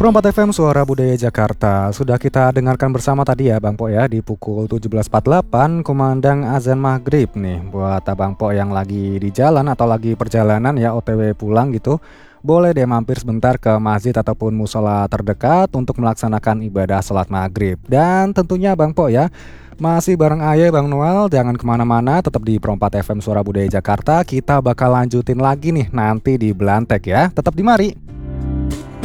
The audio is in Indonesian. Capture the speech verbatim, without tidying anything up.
Perompat F M Suara Budaya Jakarta. Sudah kita dengarkan bersama tadi ya Bang Po ya, di pukul tujuh belas empat puluh delapan kumandang azan maghrib nih. Buat Abang Po yang lagi di jalan atau lagi perjalanan ya, O T W pulang gitu, boleh deh mampir sebentar ke masjid ataupun musola terdekat untuk melaksanakan ibadah sholat maghrib. Dan tentunya Bang Po ya, masih bareng Aye Bang Noel, jangan kemana-mana, tetap di Perompat F M Suara Budaya Jakarta. Kita bakal lanjutin lagi nih nanti di Belantek ya, tetap di mari.